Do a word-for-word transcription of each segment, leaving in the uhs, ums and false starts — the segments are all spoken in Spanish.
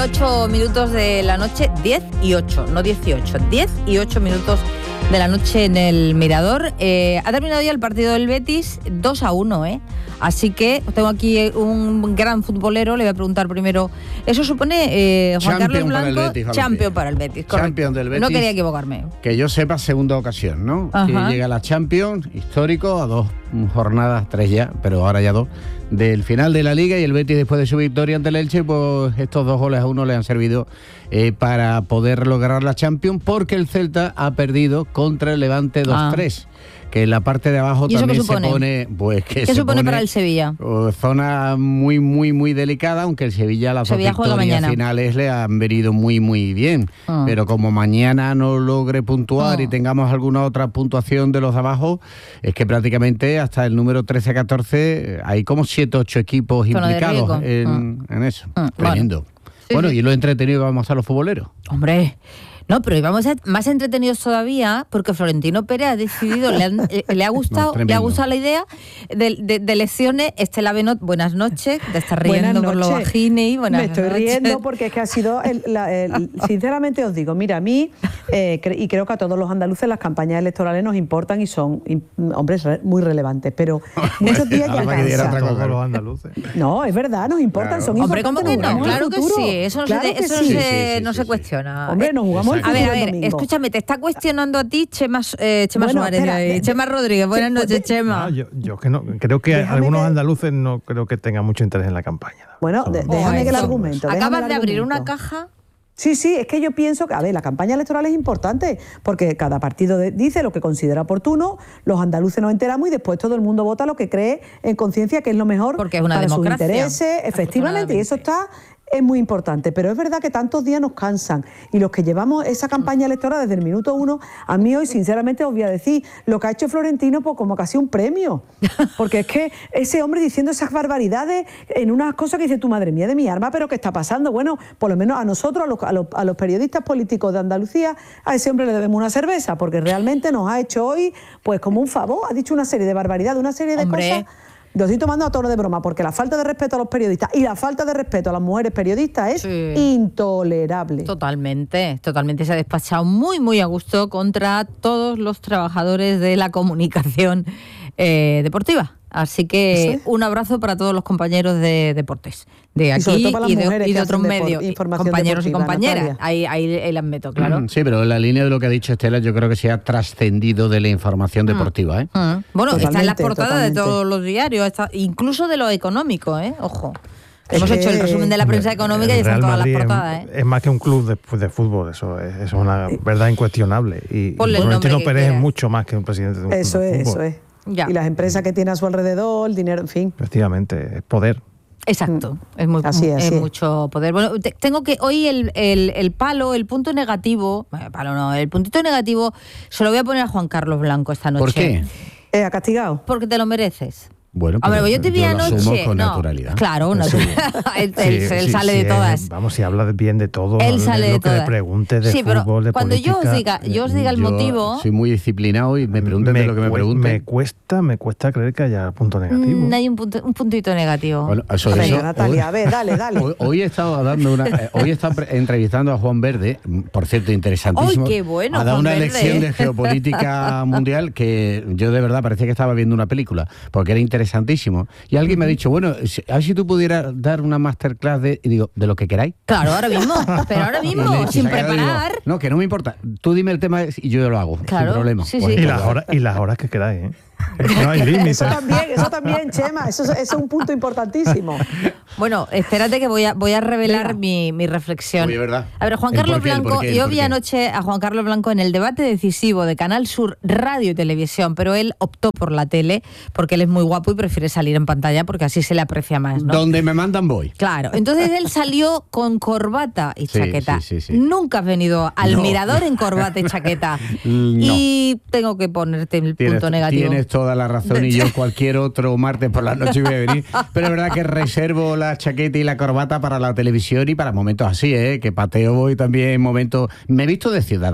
ocho minutos de la noche, diez y ocho, no dieciocho, diez y ocho minutos de la noche en el Mirador. Eh, ha terminado ya el partido del Betis, dos a uno, ¿eh? Así que tengo aquí un gran futbolero, le voy a preguntar primero. Eso supone, eh, Juan Carlos Blanco, para Betis, champion para el Betis. Champion del Betis. No quería equivocarme. Que yo sepa, segunda ocasión, ¿no? Ajá. Que llega la Champions, histórico, a dos jornadas, tres ya, pero ahora ya dos, del final de la Liga, y el Betis, después de su victoria ante el Elche, pues estos dos goles a uno le han servido eh, para poder lograr la Champions, porque el Celta ha perdido contra el Levante dos tres. Ah. Que en la parte de abajo también se pone, pues que ¿Qué se supone pone para el Sevilla? Uh, zona muy, muy, muy delicada, aunque el Sevilla las Sevilla dos victorias finales le han venido muy, muy bien. Uh. Pero como mañana no logre puntuar uh. y tengamos alguna otra puntuación de los de abajo, es que prácticamente hasta el número trece catorce hay como siete ocho equipos Zona implicados en, uh. en eso. Uh. Tremendo. Bueno, sí, bueno sí. Y lo entretenido que vamos a los futboleros. Hombre... No, pero íbamos a más entretenidos todavía, porque Florentino Pérez ha decidido, le, han, eh, le ha gustado, no, le ha gustado la idea de, de, de elecciones. Estela Benot, buenas noches, te estás riendo por lo bajini. Me estoy noches. riendo porque es que ha sido, el, la, el, sinceramente os digo, mira, a mí, eh, cre- y creo que a todos los andaluces las campañas electorales nos importan y son, y, hombres, muy relevantes, pero muchos días ya cansan. Todos los andaluces. No, es verdad, nos importan, claro. Son Hombre, importantes. ¿cómo que no? Claro que sí, eso no claro se, eso sí. no se, sí, sí, sí, no se sí, cuestiona. Sí. Hombre, nos jugamos el A ver, a ver, domingo. Escúchame, te está cuestionando a ti Chema, eh, Chema bueno, Suárez, espera, eh, Chema Rodríguez. Buenas che, noches, de, Chema. No, yo, yo que no, creo que déjame algunos que... andaluces no creo que tengan mucho interés en la campaña. Bueno, de, déjame oh, que el argumento. Acabas de abrir argumento. una caja. Sí, sí, es que yo pienso que, a ver, la campaña electoral es importante, porque cada partido de, dice lo que considera oportuno, los andaluces nos enteramos y después todo el mundo vota lo que cree en conciencia que es lo mejor porque es una para democracia, sus intereses, efectivamente, y eso está... Es muy importante, pero es verdad que tantos días nos cansan, y los que llevamos esa campaña electoral desde el minuto uno, a mí hoy sinceramente os voy a decir, lo que ha hecho Florentino pues como casi un premio, porque es que ese hombre diciendo esas barbaridades en unas cosas que dice tu madre mía de mi arma, pero ¿qué está pasando? Bueno, por lo menos a nosotros, a los, a los, a los periodistas políticos de Andalucía, a ese hombre le debemos una cerveza, porque realmente nos ha hecho hoy pues como un favor, ha dicho una serie de barbaridades, una serie de hombre. cosas... Lo estoy tomando a tono de broma, porque la falta de respeto a los periodistas y la falta de respeto a las mujeres periodistas es sí. intolerable. Totalmente, totalmente. Se ha despachado muy, muy a gusto contra todos los trabajadores de la comunicación eh, deportiva. Así que ¿sí? Un abrazo para todos los compañeros de deportes, de aquí y, y de, y de otros medios, compañeros y compañeras. Ahí, ahí, ahí las meto, claro. Sí, pero en la línea de lo que ha dicho Estela, yo creo que se ha trascendido de la información deportiva. ¿eh? Mm. Bueno, está en las portadas totalmente. De todos los diarios, está, incluso de lo económico, ¿eh? Ojo. Hemos hecho el resumen de la prensa económica y están todas las portadas. Es, ¿eh? es más que un club de, de fútbol, eso es, eso es una verdad incuestionable. Y Florentino Pérez es mucho más que un presidente de un eso club de es, fútbol. Eso es. Ya. Y las empresas que tiene a su alrededor, el dinero, en fin. Efectivamente, es poder. Exacto, es, muy, así es, es así mucho poder. Bueno, te, tengo que hoy el, el, el palo, el punto negativo, bueno, palo no, el puntito negativo se lo voy a poner a Juan Carlos Blanco esta noche. ¿Por qué? Eh, ¿Ha castigado? Porque te lo mereces. Bueno, a ver, yo te vi yo anoche. Con no, naturalidad. Claro, no, sí. él, él, sí, él sí, sale sí, de todas. Vamos, si habla bien de todo, él sale de lo de que todas. le pregunte de sí, fútbol, de cuando política. yo os diga, yo os diga el yo motivo. Soy muy disciplinado y me pregunten me de lo que me pregunten. Me cuesta, me cuesta creer que haya punto negativo. Mm, hay un, punto, un puntito negativo. Bueno, sobre Venga, eso, Natalia, a ver, dale, dale. Hoy, hoy he estado dando una, eh, hoy he estado pre- entrevistando a Juan Verde, por cierto, interesantísimo. ¡Ay, qué bueno! Ha dado Juan una Verde. lección de geopolítica mundial que yo de verdad parecía que estaba viendo una película, porque era interesantísimo. Y alguien me ha dicho, bueno, a ver si tú pudieras dar una masterclass de, y digo, de lo que queráis. Claro, ahora mismo, pero ahora mismo, sin preparar. Digo, no, que no me importa. Tú dime el tema y yo lo hago, claro, sin problema. Sí, pues, sí. Y, las horas, y las horas que queráis, ¿eh? No hay límites. Eso también, eso también, Chema, eso, eso es un punto importantísimo. Bueno, espérate que voy a, voy a revelar mi, mi reflexión. Oye, ¿verdad? A ver, Juan ¿El Carlos por qué, el Blanco, por qué, el yo por vi qué? anoche a Juan Carlos Blanco en el debate decisivo de Canal Sur Radio y Televisión, pero él optó por la tele porque él es muy guapo y prefiere salir en pantalla porque así se le aprecia más, ¿no? Donde me mandan voy. Claro, entonces él salió con corbata y Sí, chaqueta. sí, sí, sí. Nunca has venido al No. Mirador en corbata y chaqueta. No. Y tengo que ponerte el Tienes, punto negativo. tienes toda la razón, y yo cualquier otro martes por la noche voy a venir. Pero es verdad que reservo la chaqueta y la corbata para la televisión y para momentos así, ¿eh? Que pateo voy también en momentos... Me he visto de Ciudadanos.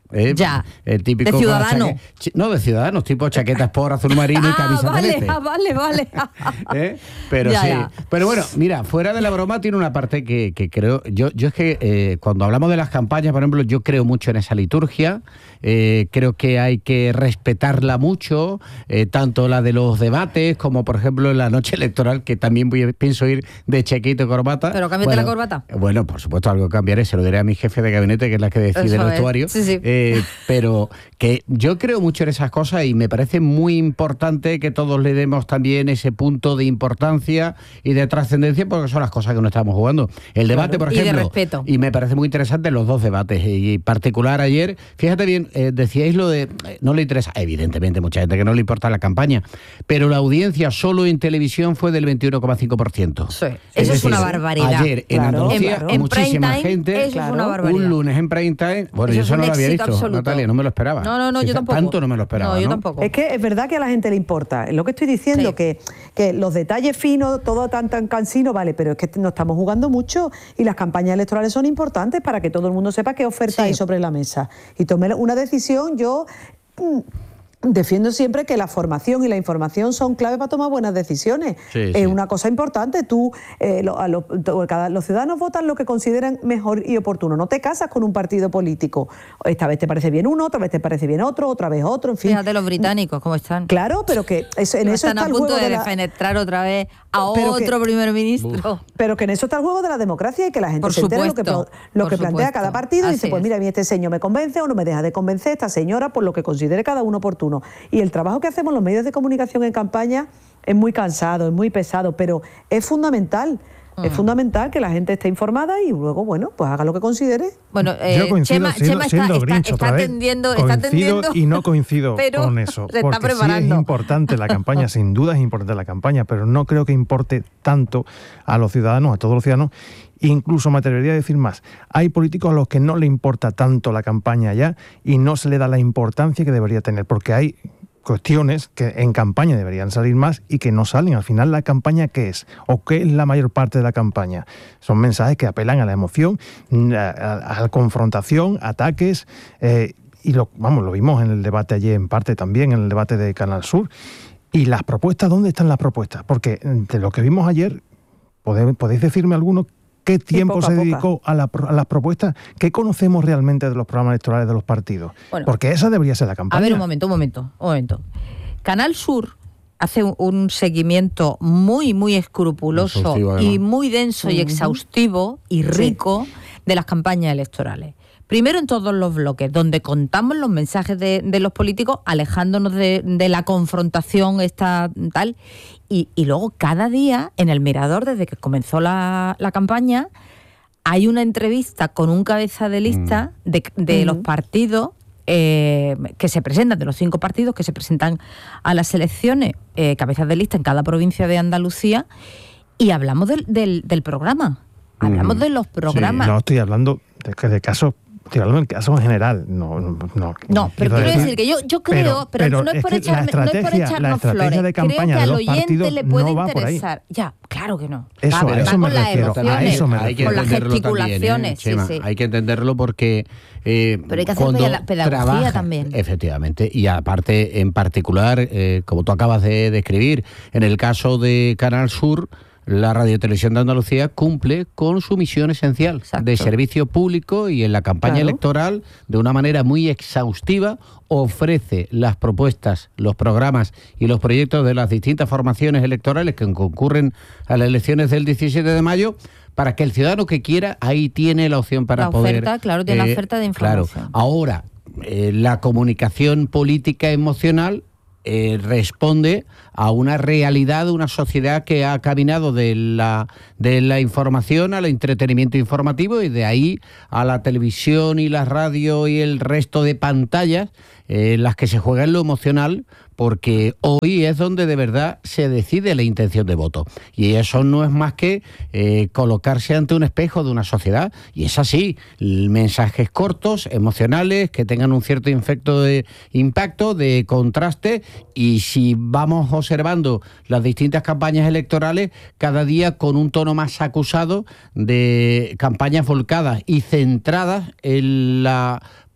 ¿eh? Ya. El típico de Ciudadanos. Chaque... No, de Ciudadanos, tipo chaquetas por azul marino ah, y camisa vale, celeste. Ah, vale, vale. ¿Eh? Pero ya, sí. Ya. Pero bueno, mira, fuera de la broma tiene una parte que, que creo... Yo, yo es que eh, cuando hablamos de las campañas, por ejemplo, yo creo mucho en esa liturgia. Eh, creo que hay que respetarla mucho, eh, tanto la de los debates como, por ejemplo, en la noche electoral, que también voy, pienso ir de chequito y corbata. ¿Pero cámbiate bueno, la corbata? Bueno, por supuesto, algo cambiaré. Se lo diré a mi jefe de gabinete, que es la que decide Eso el vestuario. Sí, sí. Eh, pero que yo creo mucho en esas cosas y me parece muy importante que todos le demos también ese punto de importancia y de trascendencia, porque son las cosas que no estamos jugando. El debate, claro, por ejemplo. Y de respeto. Y me parece muy interesante los dos debates. Y en particular ayer, fíjate bien, eh, decíais lo de, eh, no le interesa, evidentemente mucha gente que no le importa la campaña, pero la audiencia solo en televisión fue del veintiuno coma cinco por ciento. Sí, es eso decir, es una barbaridad. Ayer en claro, Andalucía, claro. En muchísima prime time, gente, eso es una barbaridad. un lunes en prime time, bueno, Eso yo es eso no un lo había éxito visto, absoluto. Natalia, no me lo esperaba. No, no, no, yo tampoco. Tanto no me lo esperaba, No, yo ¿no? tampoco. Es que es verdad que a la gente le importa. Es lo que estoy diciendo, Sí. que, que los detalles finos, todo tan tan cansino, vale, pero es que nos estamos jugando mucho y las campañas electorales son importantes para que todo el mundo sepa qué oferta Sí. hay sobre la mesa. Y tomé una decisión, yo... mm, defiendo siempre que la formación y la información son clave para tomar buenas decisiones. Sí, Es sí. una cosa importante. Tú, eh, lo, a lo, to- cada, los ciudadanos votan lo que consideran mejor y oportuno. No te casas con un partido político. Esta vez te parece bien uno, otra vez te parece bien otro, otra vez otro, en fin. Fíjate los británicos cómo están. Claro, pero que eso, en No eso están está a el punto juego de, de la... defenestrar otra vez a Pero otro que- primer ministro. Pero que en eso está el juego de la democracia y que la gente Por se entere lo que, supuesto, lo por que plantea supuesto. cada partido y Así dice, pues es. mira, a mí este señor me convence o no me deja de convencer, esta señora, por lo que considere cada uno oportuno. Y el trabajo que hacemos los medios de comunicación en campaña es muy cansado, es muy pesado, pero es fundamental. Es fundamental que la gente esté informada y luego, bueno, pues haga lo que considere. Bueno, eh, Yo coincido Chema, siendo, Chema está, siendo está, Grinch está otra vez. atendiendo, está Coincido atendiendo, y no coincido pero con eso. se está porque sí es preparando. importante la campaña, sin duda es importante la campaña, pero no creo que importe tanto a los ciudadanos, a todos los ciudadanos. Incluso me atrevería a decir más. Hay políticos a los que no le importa tanto la campaña ya y no se le da la importancia que debería tener, porque hay cuestiones que en campaña deberían salir más y que no salen. Al final, ¿la campaña qué es? ¿O qué es la mayor parte de la campaña? Son mensajes que apelan a la emoción, a, a, a la confrontación, ataques, eh, y lo, vamos, lo vimos en el debate ayer en parte también, en el debate de Canal Sur. ¿Y las propuestas? ¿Dónde están las propuestas? Porque de lo que vimos ayer, ¿podéis, podéis decirme alguno qué tiempo poco se a poco. dedicó a, la, a las propuestas? ¿Qué conocemos realmente de los programas electorales de los partidos? Bueno, Porque esa debería ser la campaña. A ver, un momento, un momento, un momento. Canal Sur hace un, un seguimiento muy, muy escrupuloso Exhaustivo, además. y muy denso y exhaustivo y rico de las campañas electorales. Primero en todos los bloques, donde contamos los mensajes de, de los políticos, alejándonos de, de la confrontación esta tal, y, y luego cada día en el Mirador, desde que comenzó la, la campaña, hay una entrevista con un cabeza de lista Mm. de, de Ujú. los partidos eh, que se presentan, de los cinco partidos que se presentan a las elecciones, eh, cabezas de lista en cada provincia de Andalucía, y hablamos del, del, del programa, hablamos Mm. de los programas. Sí, no estoy hablando de, de casos, estoy hablando en casos en general. No, no, no, No, pero quiero decir que yo, yo creo, pero, no, es por que la echarme, no es por estrategia- la echarnos estrategia flores. de Creo que campaña de al los oyente partidos le puede no va por ahí. interesar. Ya, claro que no. Eso, va, a va eso con me las refiero, a emociones, eso me hay que con las entenderlo gesticulaciones. también, ¿eh, Chema? sí, sí. Hay que entenderlo porque eh, Pero hay que hacer cuando peda- pedagogía trabaja- también. Efectivamente, y aparte, en particular, eh, como tú acabas de describir, en el caso de Canal Sur, la Radio Televisión de Andalucía cumple con su misión esencial Exacto. de servicio público y en la campaña Claro. electoral, de una manera muy exhaustiva, ofrece las propuestas, los programas y los proyectos de las distintas formaciones electorales que concurren a las elecciones del diecisiete de mayo, para que el ciudadano que quiera, ahí tiene la opción para La poder... oferta, claro, tiene la oferta de información. Claro. Ahora, eh, la comunicación política emocional eh, responde a una realidad de una sociedad que ha caminado de la, de la información al entretenimiento informativo y de ahí a la televisión y la radio y el resto de pantallas eh, las que se juega en lo emocional, porque hoy es donde de verdad se decide la intención de voto. Y eso no es más que eh, colocarse ante un espejo de una sociedad. Y es así, mensajes cortos, emocionales, que tengan un cierto efecto de impacto, de contraste. Y si vamos observando las distintas campañas electorales, cada día con un tono más acusado de campañas volcadas y centradas en la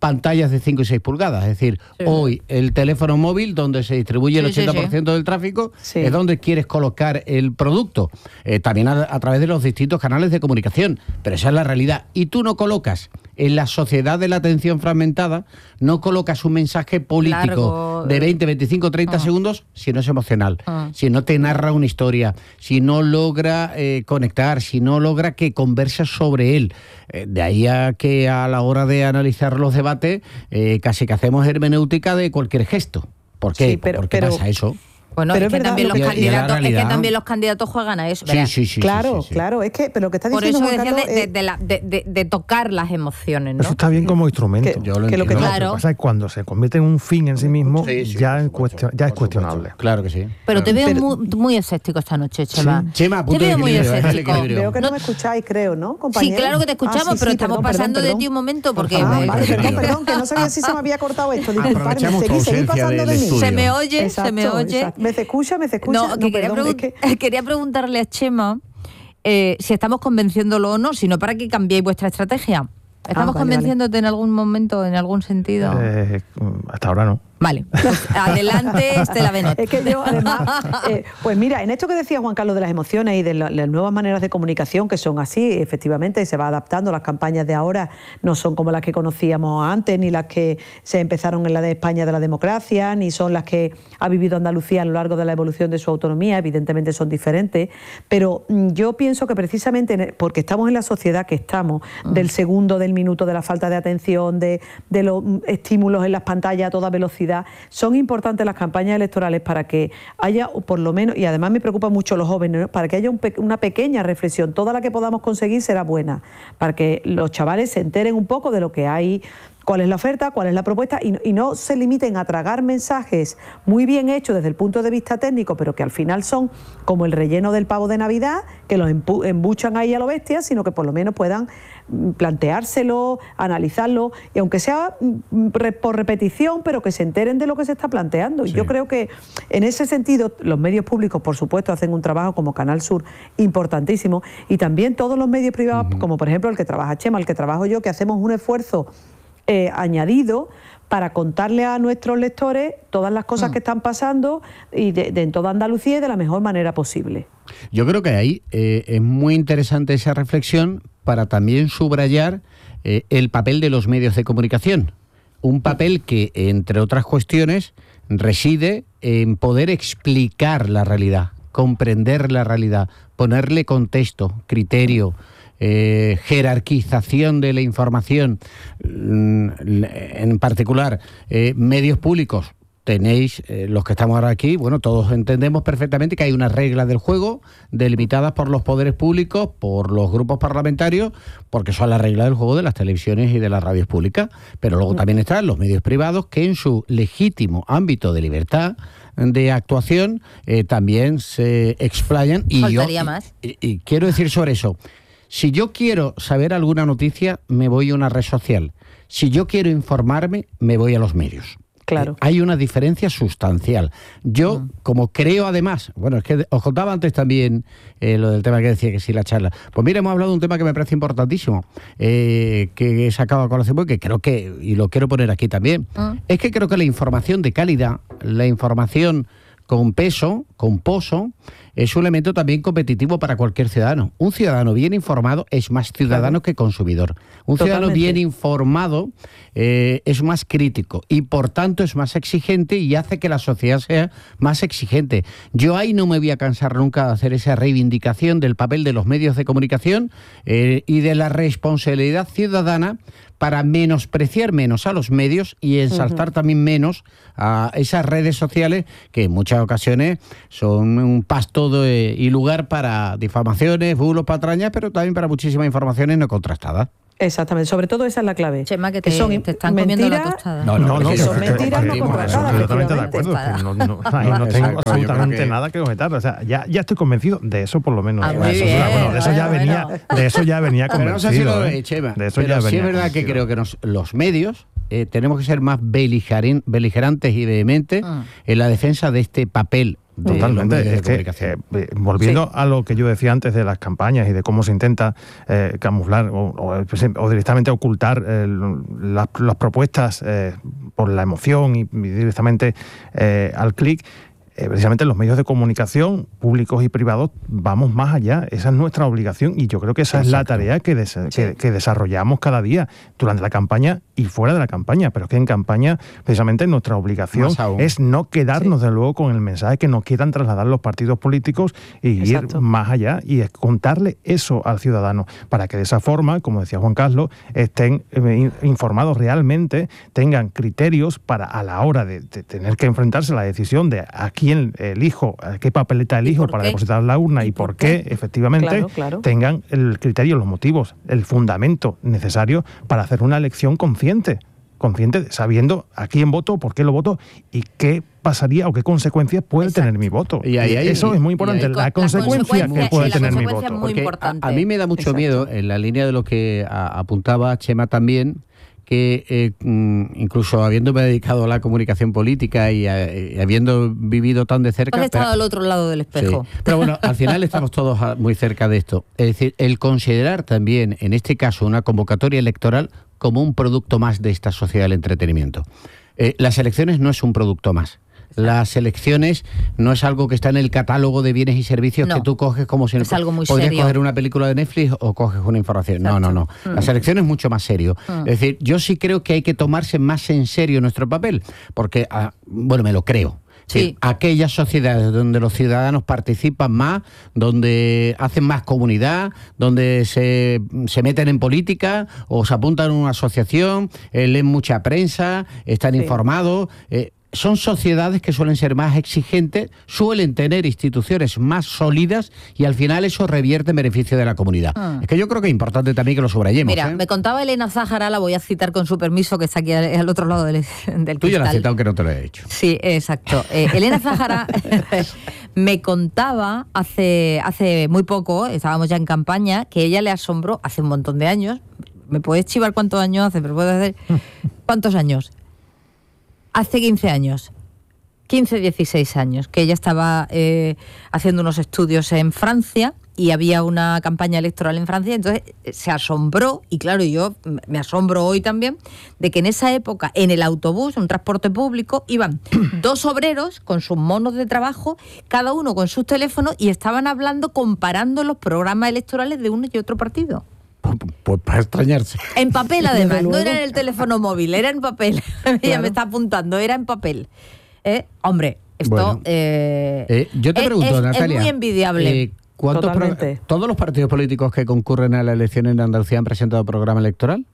pantallas de cinco y seis pulgadas. Es decir, sí. hoy el teléfono móvil, donde se distribuye el sí, ochenta por ciento sí, sí. del tráfico, sí. es donde quieres colocar el producto. Eh, también a, a través de los distintos canales de comunicación. Pero esa es la realidad. Y tú no colocas en la sociedad de la atención fragmentada, no colocas un mensaje político Largo. de veinte, veinticinco, treinta uh. segundos si no es emocional, uh. si no te narra una historia, si no logra eh, conectar, si no logra que converses sobre él. Eh, de ahí a que a la hora de analizar los debates eh, casi que hacemos hermenéutica de cualquier gesto. ¿Por qué? Sí, pero, ¿Por qué pero... pasa eso? Bueno, pero es, que es, también los que, candidatos, es que también los candidatos juegan a eso. Sí, sí, sí, claro, sí, sí, sí. claro. Es que, pero lo que está diciendo Por eso Juan decía Carlos, de, eh, de, la, de, de, de tocar las emociones, ¿no? Eso está bien como instrumento. Que, Yo lo que lo que claro. Lo que pasa es que cuando se convierte en un fin en sí mismo, sí, sí, ya, supuesto, cuestion, ya es cuestionable. Claro que sí. Pero claro. te veo pero, muy, muy escéptico esta noche, Chema. Sí. Chema, a punto te veo de muy escéptico. Veo que no, no me escucháis, creo, ¿no, compañero? Sí, claro que te escuchamos, ah, sí, pero sí, estamos perdón, pasando perdón, de ti un momento porque... Ah, vale, perdón, perdón, que no sabía si se me había cortado esto. Disculpadme, seguí, seguí pasando de, de mí. Se me oye, exacto, se me oye. Exacto. ¿Me se escucha, me se escucha? No, que no quería, pregun- es que... quería preguntarle a Chema eh, si estamos convenciéndolo o no, sino para que cambiéis vuestra estrategia. ¿Estamos ah, vale, convenciéndote vale. en algún momento, en algún sentido? Eh, hasta ahora no. Vale, pues adelante, Estela Benot. Es que yo, además, eh, pues mira, en esto que decía Juan Carlos de las emociones y de la, las nuevas maneras de comunicación, que son así, efectivamente, se va adaptando. Las campañas de ahora no son como las que conocíamos antes, ni las que se empezaron en la de España de la democracia, ni son las que ha vivido Andalucía a lo largo de la evolución de su autonomía. Evidentemente son diferentes, pero yo pienso que precisamente porque estamos en la sociedad que estamos, del segundo, del minuto, de la falta de atención, de, de los estímulos en las pantallas a toda velocidad, son importantes las campañas electorales para que haya, por lo menos, y además me preocupa mucho los jóvenes, ¿no? Para que haya un pe- una pequeña reflexión. Toda la que podamos conseguir será buena, para que los chavales se enteren un poco de lo que hay, cuál es la oferta, cuál es la propuesta, y, y no se limiten a tragar mensajes muy bien hechos desde el punto de vista técnico, pero que al final son como el relleno del pavo de Navidad, que los empu- embuchan ahí a lo bestia, sino que por lo menos puedan planteárselo, analizarlo, y aunque sea por repetición, pero que se enteren de lo que se está planteando. Sí. Y yo creo que en ese sentido los medios públicos, por supuesto, hacen un trabajo como Canal Sur importantísimo, y también todos los medios privados, uh-huh. como por ejemplo el que trabaja Chema, el que trabajo yo, que hacemos un esfuerzo eh, añadido para contarle a nuestros lectores todas las cosas uh-huh. que están pasando y de, de en toda Andalucía y de la mejor manera posible. Yo creo que ahí eh, es muy interesante esa reflexión para también subrayar eh, el papel de los medios de comunicación. Un papel que, entre otras cuestiones, reside en poder explicar la realidad, comprender la realidad, ponerle contexto, criterio, eh, jerarquización de la información. En particular, eh, medios públicos. Tenéis, eh, los que estamos ahora aquí, bueno, todos entendemos perfectamente que hay unas reglas del juego delimitadas por los poderes públicos, por los grupos parlamentarios, porque son las reglas del juego de las televisiones y de las radios públicas. Pero luego también están los medios privados que en su legítimo ámbito de libertad de actuación eh, también se explayan. Y yo, más. Y, y quiero decir sobre eso, si yo quiero saber alguna noticia, me voy a una red social. Si yo quiero informarme, me voy a los medios. Claro. Hay una diferencia sustancial. Yo, mm. como creo además, bueno, es que os contaba antes también eh, lo del tema que decía que sí, la charla. Pues mira, hemos hablado de un tema que me parece importantísimo, eh, que he sacado a colación, que creo que, y lo quiero poner aquí también, mm. es que creo que la información de calidad, la información con peso, con pozo, es un elemento también competitivo para cualquier ciudadano. Un ciudadano bien informado es más ciudadano claro. que consumidor. Un Totalmente. ciudadano bien informado eh, es más crítico y por tanto es más exigente y hace que la sociedad sea más exigente. Yo ahí no me voy a cansar nunca de hacer esa reivindicación del papel de los medios de comunicación eh, y de la responsabilidad ciudadana para menospreciar menos a los medios y ensalzar uh-huh. también menos a esas redes sociales que en muchas ocasiones son un pasto de, y lugar para difamaciones, bulos, patrañas, pero también para muchísimas informaciones no contrastadas. Exactamente, sobre todo esa es la clave. Chema, que te, que son te están mentiras, comiendo la tostada. No, no, no, que son mentiras no contrastadas. Totalmente de acuerdo. Que no, no, ahí no tengo Exacto, absolutamente que... nada que objetar. O sea, ya, ya estoy convencido de eso, por lo menos. Ah, de, muy eso, bien, bueno, de eso ya bueno, venía, bueno. de eso ya venía convencido. Pero no sé si lo, eh, Chema, de eso pero ya sí venía es verdad convencido. que creo que nos, los medios eh, tenemos que ser más beligerantes y vehementes mm. en la defensa de este papel Totalmente. Es que, eh, volviendo sí. a lo que yo decía antes de las campañas y de cómo se intenta eh, camuflar o, o, o directamente ocultar eh, las, las propuestas eh, por la emoción y, y directamente eh, al clic, Eh, precisamente en los medios de comunicación públicos y privados vamos más allá. Esa es nuestra obligación y yo creo que esa Exacto. es la tarea que, des- sí. que, que desarrollamos cada día durante la campaña y fuera de la campaña, pero es que en campaña precisamente nuestra obligación es no quedarnos sí. de luego con el mensaje que nos quieran trasladar los partidos políticos y Exacto. ir más allá y es contarle eso al ciudadano para que de esa forma, como decía Juan Carlos, estén eh, informados realmente, tengan criterios para a la hora de, de tener que enfrentarse a la decisión de a quién elijo, a qué papeleta elijo para qué? depositar en la urna y, ¿Y por qué, qué efectivamente claro, claro. tengan el criterio, los motivos, el fundamento necesario para hacer una elección consciente, consciente sabiendo a quién voto, por qué lo voto y qué pasaría o qué consecuencias puede Exacto. tener mi voto. Y ahí, ahí, eso y, es muy importante, la, la consecuencia que puede tener mi voto. Porque a, a mí me da mucho Exacto. miedo, en la línea de lo que a, apuntaba Chema también, que eh, incluso habiéndome dedicado a la comunicación política y, a, y habiendo vivido tan de cerca... Has estado pero, al otro lado del espejo. Sí, pero bueno, al final estamos todos muy cerca de esto. Es decir, el considerar también, en este caso, una convocatoria electoral como un producto más de esta sociedad del entretenimiento. Eh, las elecciones no es un producto más. Las elecciones no es algo que está en el catálogo de bienes y servicios no, que tú coges como si... Es algo muy podrías serio. coger una película de Netflix o coges una información. Exacto. No, no, no. Mm. Las elecciones es mucho más serio. Mm. Es decir, yo sí creo que hay que tomarse más en serio nuestro papel, porque, ah, bueno, me lo creo. Sí. Sí, aquellas sociedades donde los ciudadanos participan más, donde hacen más comunidad, donde se, se meten en política o se apuntan a una asociación, eh, leen mucha prensa, están sí. informados... Eh, son sociedades que suelen ser más exigentes, suelen tener instituciones más sólidas y al final eso revierte en beneficio de la comunidad. Ah. Es que yo creo que es importante también que lo subrayemos. Mira, ¿eh? me contaba Elena Zájara, la voy a citar con su permiso, que está aquí al, al otro lado del, del Tú cristal. ya la has citado, que no te lo he hecho. Sí, exacto. Eh, Elena Zájara me contaba hace, hace muy poco, estábamos ya en campaña, que ella le asombró hace un montón de años. ¿Me puedes chivar cuántos años hace? Pero puedes hacer... ¿Cuántos años? Hace quince años, quince, dieciséis años, que ella estaba eh, haciendo unos estudios en Francia y había una campaña electoral en Francia, entonces se asombró, y claro, yo me asombro hoy también, de que en esa época, en el autobús, un transporte público, iban dos obreros con sus monos de trabajo, cada uno con sus teléfonos, y estaban hablando, comparando los programas electorales de uno y otro partido. Pues para extrañarse. En papel, además, no era en el teléfono móvil, era en papel. Ella claro. me está apuntando, era en papel. ¿Eh? Hombre, esto bueno, eh, eh, yo te pregunto, es, Natalia, es muy envidiable. Eh, ¿cuántos pro- ¿Todos los partidos políticos que concurren a las elecciones en Andalucía han presentado programa electoral?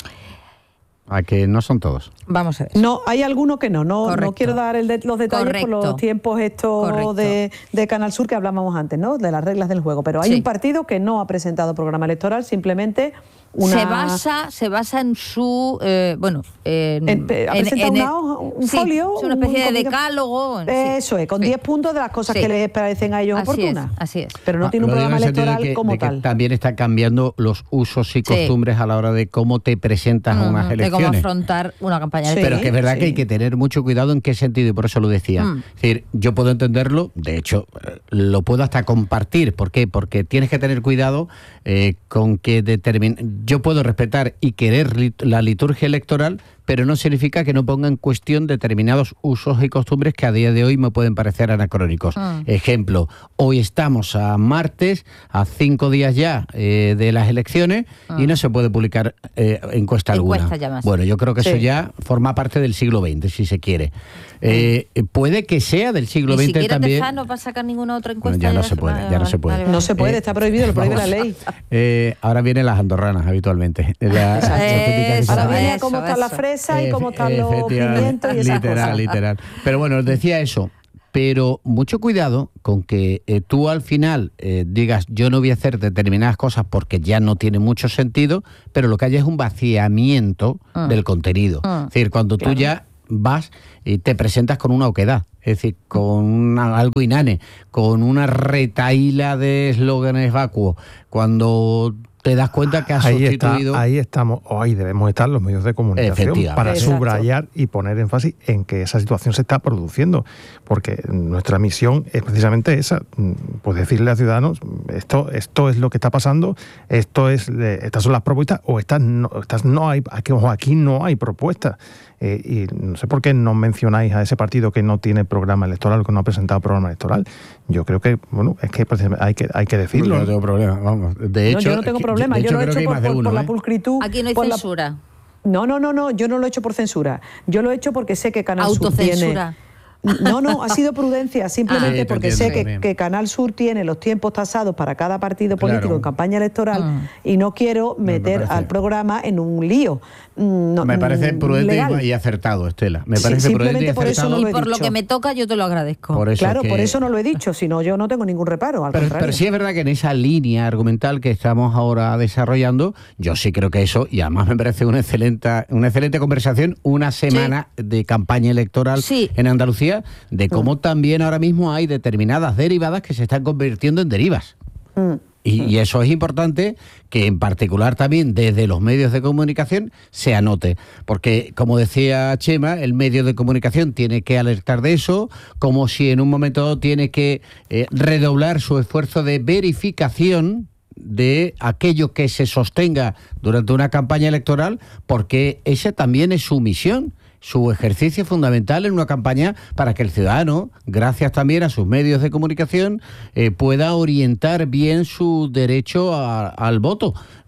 ¿A que no son todos? Vamos a ver. No, hay algunos que no. No, no quiero dar el de, los detalles Correcto. por los tiempos estos de, de Canal Sur que hablábamos antes, ¿no? De las reglas del juego. Pero hay sí. un partido que no ha presentado programa electoral, simplemente una... Se basa, se basa en su... Eh, bueno... En, en, ¿Ha presentado en, una hoja, un sí, folio? Es una especie un, de decálogo. Eso sí. es, con diez sí. puntos de las cosas sí. que les parecen a ellos así oportunas. Es, así es. Pero no ah, tiene un programa electoral de que, como de que tal. También está cambiando los usos y costumbres sí. a la hora de cómo te presentas uh-huh, a unas elecciones. De cómo afrontar una campaña sí, electoral. Pero que es verdad sí. que hay que tener mucho cuidado en qué sentido, y por eso lo decía. Mm. Es decir, yo puedo entenderlo, de hecho, lo puedo hasta compartir. ¿Por qué? Porque tienes que tener cuidado eh, con que determine... Yo puedo respetar y querer lit- la liturgia electoral, pero no significa que no ponga en cuestión determinados usos y costumbres que a día de hoy me pueden parecer anacrónicos. Mm. Ejemplo, hoy estamos a martes, a cinco días ya eh, de las elecciones, mm. y no se puede publicar eh, encuesta, encuesta alguna. Llamas. Bueno, yo creo que sí. eso ya forma parte del siglo veinte, si se quiere. Eh, puede que sea del siglo veinte Ni también. Tezano no va a sacar ninguna otra encuesta. Bueno, ya no se puede, ya no se puede. Vale, vale. No se puede, está prohibido, lo prohíbe la ley. Eh, ahora vienen las andorranas habitualmente. La, eso, ahora viene cómo está la fresa y cómo están los pimientos y esas literal, cosas. literal. Pero bueno, os decía eso. Pero mucho cuidado con que eh, tú al final eh, digas yo no voy a hacer determinadas cosas porque ya no tiene mucho sentido, pero lo que hay es un vaciamiento mm. del contenido. Mm. Es decir, cuando claro. tú ya vas y te presentas con una oquedad, es decir, con una, algo inane, con una retaíla de eslóganes vacuos, cuando te das cuenta que ha ahí sustituido... Está, ahí estamos, o ahí debemos estar los medios de comunicación para Exacto. subrayar y poner énfasis en que esa situación se está produciendo, porque nuestra misión es precisamente esa, pues decirle a ciudadanos, esto, esto es lo que está pasando, esto es, estas son las propuestas, o estas no, estas no hay, aquí, o aquí no hay propuestas. Eh, y no sé por qué no mencionáis a ese partido que no tiene programa electoral o que no ha presentado programa electoral. Yo creo que, bueno, es que hay que, hay que decirlo. No, no tengo problema, vamos. De hecho, no, yo no tengo problema, yo lo he hecho por, por, uno, por ¿eh? la pulcritud. Aquí no hay por censura. La... No, no, no, no, yo no lo he hecho por censura. Yo lo he hecho porque sé que Canal Sur tiene... Autocensura. No, no, ha sido prudencia, simplemente ah, porque sé que, que Canal Sur tiene los tiempos tasados para cada partido político claro. en campaña electoral ah. y no quiero meter me al programa en un lío. No, me parece prudente legal. y acertado, Estela. Me parece sí, prudente y por acertado. eso no lo he y por dicho. lo que me toca yo te lo agradezco. Por eso claro, que... por eso no lo he dicho, si no yo no tengo ningún reparo, al pero, contrario. pero sí es verdad que en esa línea argumental que estamos ahora desarrollando, yo sí creo que eso, y además me parece una excelente, una excelente conversación, una semana sí. de campaña electoral sí. en Andalucía, de cómo mm. también ahora mismo hay determinadas derivadas que se están convirtiendo en derivas. Mm. Y, y eso es importante que en particular también desde los medios de comunicación se anote, porque como decía Chema, el medio de comunicación tiene que alertar de eso, como si en un momento dado tiene que eh, redoblar su esfuerzo de verificación de aquello que se sostenga durante una campaña electoral, porque esa también es su misión. Su ejercicio fundamental en una campaña para que el ciudadano, gracias también a sus medios de comunicación, eh, pueda orientar bien su derecho a, al voto.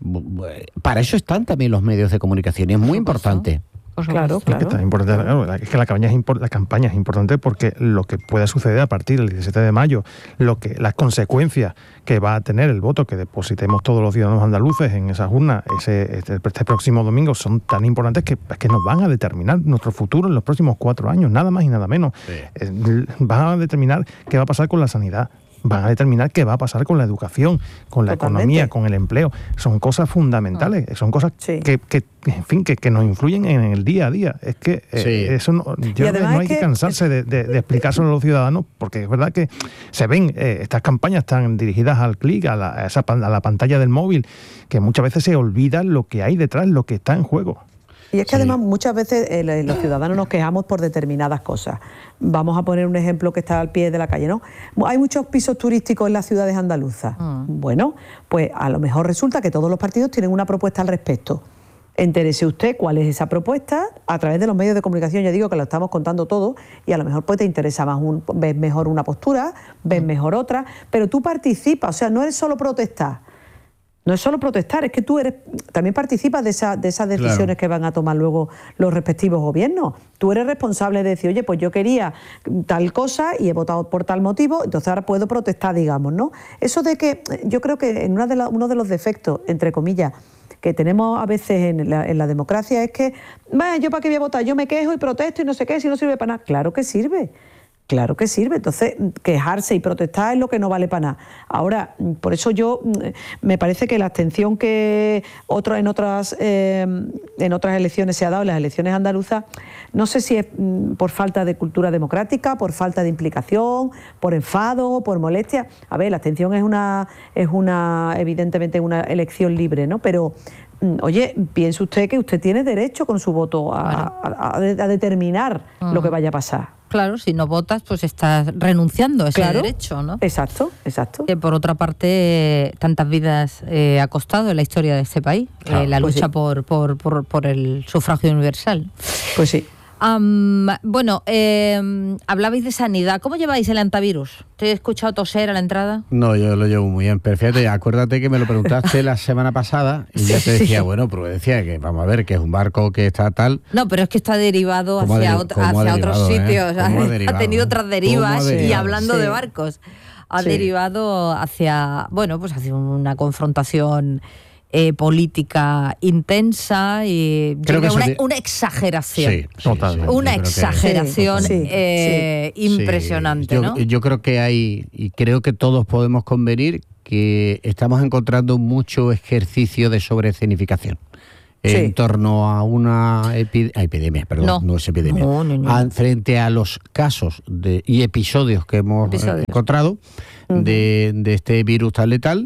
Para eso están también los medios de comunicación y es muy importante. Pues claro, claro. Es que, importante, claro, es que la campaña, es import, la campaña es importante porque lo que pueda suceder a partir del diecisiete de mayo, lo que, las consecuencias que va a tener el voto que depositemos todos los ciudadanos andaluces en esas urnas ese, este, este próximo domingo son tan importantes que, que nos van a determinar nuestro futuro en los próximos cuatro años, nada más y nada menos. Sí. Eh, van a determinar qué va a pasar con la sanidad. Van a determinar qué va a pasar con la educación, con la Totalmente. economía, con el empleo. Son cosas fundamentales, ah. son cosas sí. que, que, en fin, que, que nos influyen en el día a día. Es que eh, sí. eso no, yo no hay que, que cansarse de, de, de explicárselo a los ciudadanos, porque es verdad que se ven eh, estas campañas tan dirigidas al clic, a la, a, esa, a la pantalla del móvil, que muchas veces se olvida lo que hay detrás, lo que está en juego. Y es que sí. además muchas veces eh, los ciudadanos nos quejamos por determinadas cosas. Vamos a poner un ejemplo que está al pie de la calle, ¿no? Hay muchos pisos turísticos en las ciudades andaluzas. Mm. Bueno, pues a lo mejor resulta que todos los partidos tienen una propuesta al respecto. Entérese usted cuál es esa propuesta a través de los medios de comunicación. Ya digo que lo estamos contando todo y a lo mejor pues te interesa más, un, ves mejor una postura, ves mejor otra, pero tú participas, o sea, no eres solo protestar. No es solo protestar, es que tú eres también participas de, esa, de esas decisiones claro. que van a tomar luego los respectivos gobiernos. Tú eres responsable de decir, oye, pues yo quería tal cosa y he votado por tal motivo, entonces ahora puedo protestar, digamos, ¿no? Eso de que yo creo que en una de la, uno de los defectos, entre comillas, que tenemos a veces en la, en la democracia es que, bueno, yo para qué voy a votar, yo me quejo y protesto y no sé qué, si no sirve para nada. Claro que sirve. Claro que sirve, entonces quejarse y protestar es lo que no vale para nada. Ahora, por eso yo me parece que la abstención que otro, en otras eh, en otras elecciones se ha dado, en las elecciones andaluzas, no sé si es por falta de cultura democrática, por falta de implicación, por enfado, por molestia. A ver, la abstención es una, es una evidentemente una elección libre, ¿no? Pero oye, piense usted que usted tiene derecho con su voto a, bueno. a, a, a determinar uh-huh. lo que vaya a pasar. Claro, si no votas, pues estás renunciando a ese claro, derecho, ¿no? Exacto, exacto. Que por otra parte, tantas vidas eh, ha costado en la historia de este país, claro, eh, la pues lucha sí. por, por, por, por el sufragio universal. Pues sí. Um, bueno, eh, hablabais de sanidad. ¿Cómo lleváis el antivirus? ¿Te he escuchado toser a la entrada? No, yo lo llevo muy bien. Pero fíjate, acuérdate que me lo preguntaste la semana pasada y ya te decía, bueno, pero decía que vamos a ver, que es un barco que está tal... No, pero es que está derivado hacia, deri- otro, hacia derivado, otros sitios. ¿eh? Ha, ha tenido otras derivas y hablando sí. de barcos. Ha sí. derivado hacia, bueno, pues hacia una confrontación... Eh, política intensa y creo que una, te... una exageración. Sí, totalmente. Una exageración sí, eh, sí. impresionante, sí. Yo, ¿no? yo creo que hay, y creo que todos podemos convenir que estamos encontrando mucho ejercicio de sobreescenificación. Sí. En torno a una epi- a epidemia, perdón, no, no es epidemia, no, no, no. A, frente a los casos de, y episodios que hemos Episodios. encontrado uh-huh. de, de este virus tan letal,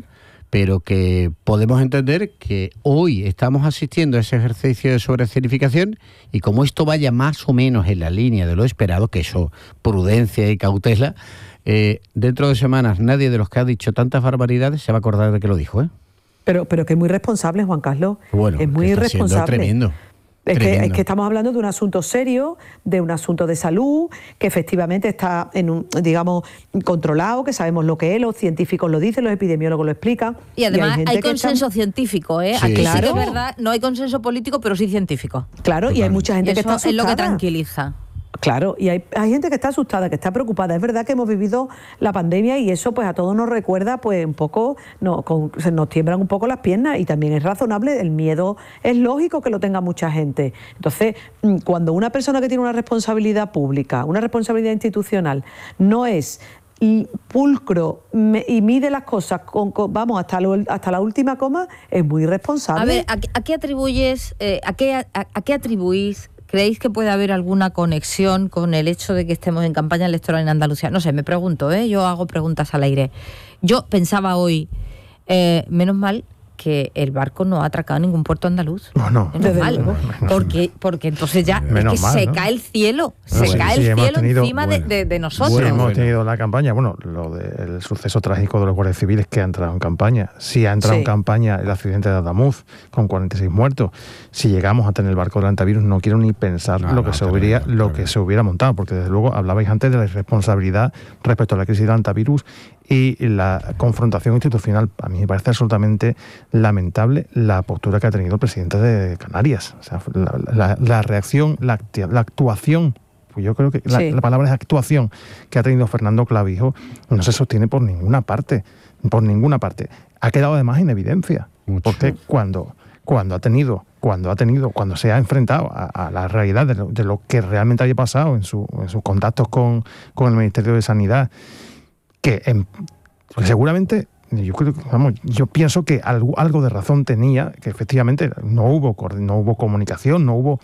pero que podemos entender que hoy estamos asistiendo a ese ejercicio de sobreescenificación y como esto vaya más o menos en la línea de lo esperado, que eso, prudencia y cautela, eh, dentro de semanas nadie de los que ha dicho tantas barbaridades se va a acordar de que lo dijo, ¿eh? Pero, pero que es muy responsable, Juan Carlos. Bueno, es muy está siendo irresponsable. Tremendo. Es que, es que estamos hablando de un asunto serio, de un asunto de salud, que efectivamente está, en un, digamos, controlado, que sabemos lo que es, los científicos lo dicen, los epidemiólogos lo explican. Y además y hay, hay consenso está... científico, ¿eh? Sí, Aquí claro. sí que es verdad, no hay consenso político, pero sí científico. Claro, Totalmente. Y hay mucha gente y que está asustada. Es lo que tranquiliza. Claro, y hay, hay gente que está asustada, que está preocupada. Es verdad que hemos vivido la pandemia y eso pues a todos nos recuerda pues un poco, no, con, se nos tiemblan un poco las piernas y también es razonable, el miedo es lógico que lo tenga mucha gente. Entonces, cuando una persona que tiene una responsabilidad pública, una responsabilidad institucional, no es y pulcro me, y mide las cosas con, con, vamos hasta, lo, hasta la última coma, es muy irresponsable. A ver, ¿a, a qué atribuyes, eh, a, qué, a, a qué atribuís? ¿Creéis que puede haber alguna conexión con el hecho de que estemos en campaña electoral en Andalucía? No sé, me pregunto, ¿eh? Yo hago preguntas al aire. Yo pensaba hoy, eh, menos mal que el barco no ha atracado en ningún puerto andaluz. No, no. Menos mal, menos, porque, porque entonces ya menos es que mal, se ¿no? cae el cielo, No, se sí, cae sí, el hemos cielo tenido, encima bueno, de, de, de nosotros. Sí, hemos bueno. tenido la campaña, bueno, lo del suceso trágico de los guardias civiles que ha entrado en campaña. Si ha entrado Sí. en campaña el accidente de Adamuz con cuarenta y seis muertos. Si llegamos a tener el barco del antivirus, no quiero ni pensar No, lo, que no, se terrible, hubiera, terrible. lo que se hubiera montado, porque desde luego hablabais antes de la irresponsabilidad respecto a la crisis del antivirus y la confrontación institucional. A mí me parece absolutamente lamentable la postura que ha tenido el presidente de Canarias. O sea, la, la, la reacción, la, la actuación, pues yo creo que la, Sí. la palabra es actuación, que ha tenido Fernando Clavijo, no se sostiene por ninguna parte, por ninguna parte. Ha quedado además en evidencia, Mucho. porque cuando, cuando ha tenido, cuando ha tenido, cuando se ha enfrentado a, a la realidad de lo, de lo que realmente había pasado en, su, en sus contactos con, con el Ministerio de Sanidad, que en, pues seguramente yo creo que, vamos, yo pienso que algo, algo de razón tenía, que efectivamente no hubo no hubo comunicación, no hubo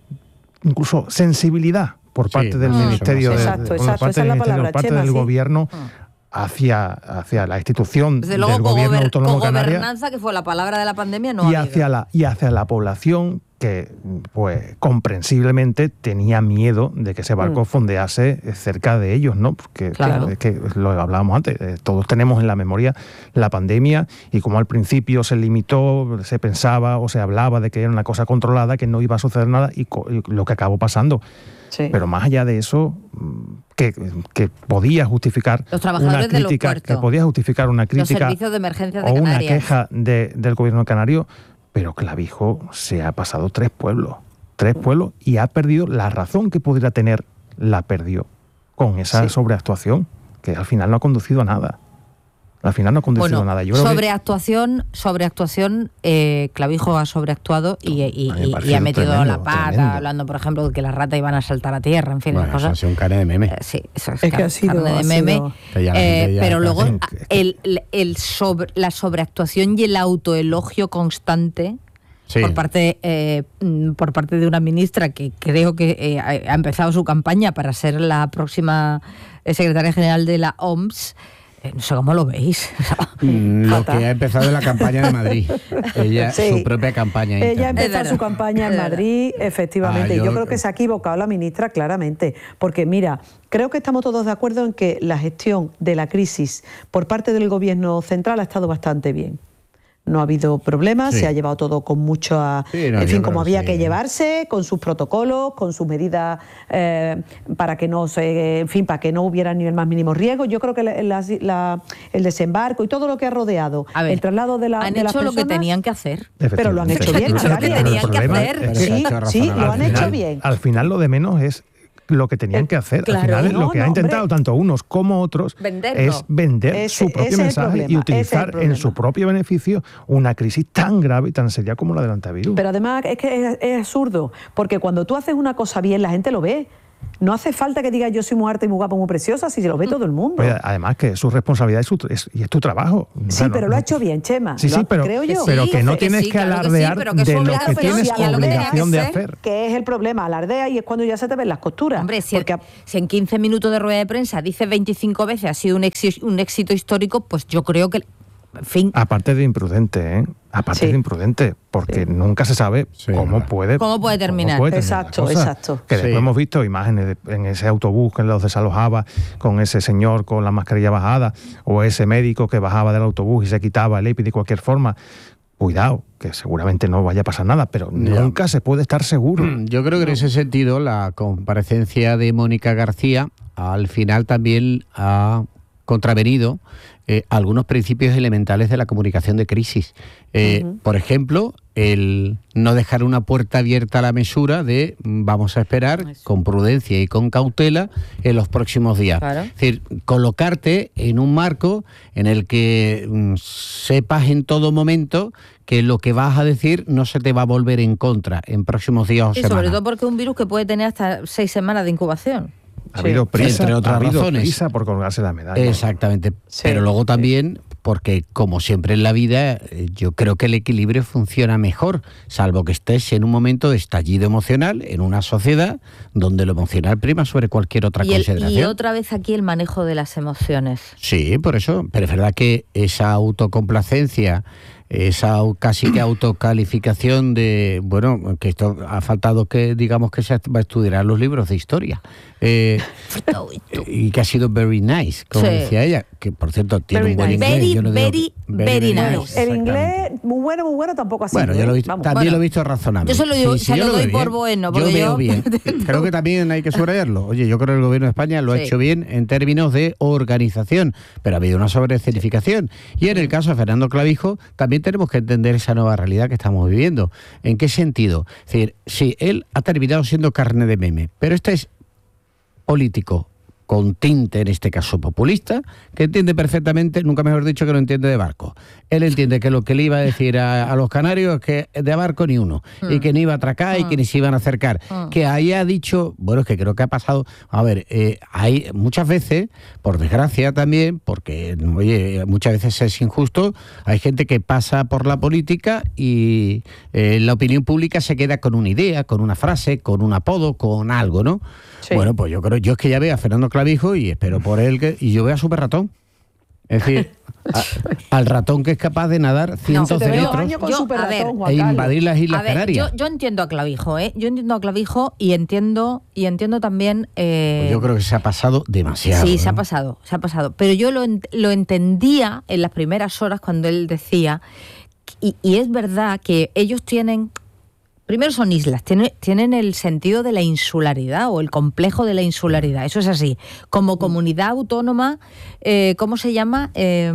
incluso sensibilidad por Sí, parte del no, Ministerio eso de, no Exacto, por exacto, parte esa es del la Ministerio, palabra, por parte Chema, del sí. gobierno hacia, hacia la institución Desde luego, del gobierno cogober- autónomo canario cogobernanza, que fue la palabra de la pandemia, no y ha hacia habido. la y hacia la población que, pues, comprensiblemente tenía miedo de que ese barco Mm. fondease cerca de ellos, ¿no? Porque Claro. que, que lo hablábamos antes, eh, todos tenemos en la memoria la pandemia y como al principio se limitó, se pensaba o se hablaba de que era una cosa controlada, que no iba a suceder nada y, co- y lo que acabó pasando. Sí. Pero más allá de eso, que, que podía justificar Los trabajadores una de los crítica, puertos. que podía justificar una Los crítica servicios de emergencia de o una Canarias. queja de, del gobierno canario, pero Clavijo se ha pasado tres pueblos, tres pueblos y ha perdido la razón que pudiera tener, la perdió con esa Sí. sobreactuación que al final no ha conducido a nada. Al final no ha conducido Bueno, a nada. Yo creo que- sobreactuación, sobreactuación, eh, Clavijo ha sobreactuado y, y- A mí me y- parece y ha metido tremendo, la pata, tremendo. hablando, por ejemplo, de que las ratas iban a saltar a tierra, en fin, Bueno, las eso ha cosas. sido un carne de meme. Eh, sí, eso es, Es que car- ha sido- carne de ha meme. sido- Que ya la Eh, gente ya pero luego casi- a- el, el- el sobre, la sobreactuación y el autoelogio constante Sí. por parte eh, mm, por parte de una ministra que creo que eh, ha ha empezado su campaña para ser la próxima eh, secretaria general de la O M S. Eh, no sé cómo lo veis. Mm, Lo Fatal. que ha empezado en la campaña de Madrid. Ella, Sí. su propia campaña Ella interna. empezó Es verdad, su campaña es en verdad. Madrid, efectivamente. Ah, yo, yo- creo que se ha equivocado la ministra claramente, porque mira, creo que estamos todos de acuerdo en que la gestión de la crisis por parte del gobierno central ha estado bastante bien. No ha habido problemas, Sí. se ha llevado todo con mucho, Sí, no, en yo fin, creo como que había sí. que llevarse, con sus protocolos, con sus medidas eh, para que no se, en fin, para que no hubiera ni el más mínimo riesgo. Yo creo que la- la- la- el desembarco y todo lo que ha rodeado A ver, el traslado de, la, han de las hecho lo que personas, tenían que hacer. pero lo han hecho bien, Han hecho lo que claro. tenían El que problema hacer. es que Sí, ha hecho sí, razonable. lo han al hecho final- bien. Al final lo de menos es lo que tenían Eh, que hacer. claro, al final no, lo que no, ha intentado hombre. tanto unos como otros Venderlo. es vender Ese- su ese propio es el mensaje problema, y ese es el utilizar en problema. su propio beneficio una crisis tan grave y tan seria como la del antivirus. Pero además es que es, es absurdo, porque cuando tú haces una cosa bien, la gente lo ve. No hace falta que digas yo soy muy harta y muy guapa, muy preciosa, si se lo ve todo el mundo. Oye, además que es su responsabilidad y, su- es, y es tu trabajo. Sí, Claro, pero lo no- ha hecho bien, Chema. Sí, Lo sí, ha- pero, creo yo. pero Sí, que no que tienes sí, que claro que sí, alardear pero que de eso lo claro, que pero tienes sí, a lo que tenía que obligación de ser. hacer. Que es el problema, alardea y es cuando ya se te ven las costuras. Hombre, si, porque, si en quince minutos de rueda de prensa dice veinticinco veces ha sido un éxito, un éxito histórico, pues yo creo que en fin. Aparte de imprudente, ¿eh? Aparte Sí. de imprudente, porque Sí. nunca se sabe Sí, cómo verdad. puede, ¿Cómo puede terminar? terminar Exacto, la cosa. exacto. Que después Sí. hemos visto imágenes de- en ese autobús que los desalojaba, con ese señor con la mascarilla bajada, o ese médico que bajaba del autobús y se quitaba el EPI de cualquier forma. Cuidado, que seguramente no vaya a pasar nada, pero Ya. nunca se puede estar seguro. Yo creo que en ese sentido la comparecencia de Mónica García al final también ha contravenido eh, algunos principios elementales de la comunicación de crisis. Eh, Ujú. Por ejemplo, el no dejar una puerta abierta a la mesura de mm, vamos a esperar Eso. con prudencia y con cautela en los próximos días. Claro. Es decir, colocarte en un marco en el que mm, sepas en todo momento que lo que vas a decir no se te va a volver en contra en próximos días o Y semanas. sobre todo porque es un virus que puede tener hasta seis semanas de incubación. Ha Sí. habido prisa, Entre otras ha habido razones. prisa por colgarse la medalla. Exactamente. Sí, Pero luego sí. también, porque como siempre en la vida, eh, yo creo que el equilibrio funciona mejor, salvo que estés en un momento de estallido emocional, en una sociedad donde lo emocional prima sobre cualquier otra Y, el- consideración. y otra vez aquí el manejo de las emociones. Sí, por eso. Pero es verdad que esa autocomplacencia, esa au- casi que autocalificación de, bueno, que esto ha faltado que digamos que se va a estudiar los libros de historia. Eh, y que ha sido very nice, como Sí. decía ella, que por cierto tiene Very un buen nice. inglés. Very, yo no digo very, que- very nice. Bueno, el exactamente. inglés, muy bueno, muy bueno, tampoco así. Bueno, yo lo he visto, Vamos. también Bueno, lo he visto razonable. yo se lo digo- se yo lo doy veo por bien. bueno, Yo porque veo yo- bien. Creo que también hay que subrayarlo. Oye, yo creo que el gobierno de España lo ha Sí. hecho bien en términos de organización, pero ha habido una sobrecenificación. Y en el caso de Fernando Clavijo, también tenemos que entender esa nueva realidad que estamos viviendo. ¿En qué sentido? Es decir, sí, él ha terminado siendo carne de meme, pero este es político con tinte, en este caso populista, que entiende perfectamente, nunca mejor dicho, que no entiende de barco. Él entiende que lo que le iba a decir a, a los canarios es que de barco ni uno, y que ni iba a atracar y que ni se iban a acercar. Que ahí ha dicho, bueno, es que creo que ha pasado, a ver, eh, hay muchas veces, por desgracia también, porque, oye, muchas veces es injusto, hay gente que pasa por la política y eh, la opinión pública se queda con una idea, con una frase, con un apodo, con algo, ¿no? Sí. Bueno, pues yo creo, yo es que ya veo a Fernando Clavijo y espero por él que, y yo veo a Super Ratón. Es decir, a- al ratón que es capaz de nadar cientos Se te de ve los metros años con Yo, Super a ver, Ratón, Juan e Carlos. invadir las Islas A ver, Canarias. yo, yo entiendo a Clavijo, ¿eh? Yo entiendo a Clavijo y entiendo, y entiendo también... eh, Pues yo creo que se ha pasado demasiado. Sí, se ha ¿no? pasado, se ha pasado. Pero yo lo, ent- lo entendía en las primeras horas cuando él decía, y, y es verdad que ellos tienen, primero son islas, tienen, tienen el sentido de la insularidad o el complejo de la insularidad, eso es así. Como comunidad autónoma, eh, ¿cómo se llama? Eh,